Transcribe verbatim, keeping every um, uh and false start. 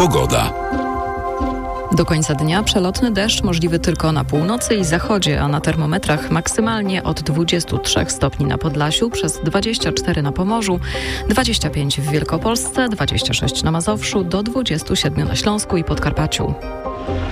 Pogoda. Do końca dnia przelotny deszcz możliwy tylko na północy i zachodzie, a na termometrach maksymalnie od dwudziestu trzech stopni na Podlasiu, przez dwadzieścia cztery na Pomorzu, dwadzieścia pięć w Wielkopolsce, dwadzieścia sześć na Mazowszu, do dwudziestu siedmiu na Śląsku i Podkarpaciu.